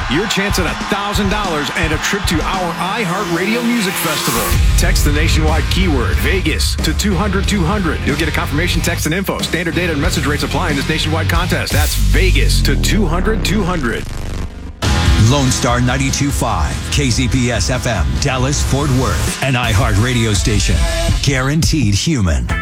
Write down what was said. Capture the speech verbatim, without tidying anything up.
your chance at one thousand dollars and a trip to our iHeartRadio Music Festival. Text the nationwide keyword Vegas to two hundred two hundred. You'll get a confirmation text and info. Standard data and message rates apply in this nationwide contest. That's Vegas to two hundred two hundred. Lone Star ninety-two point five, K Z P S F M, Dallas, Fort Worth, an iHeartRadio station. Guaranteed human.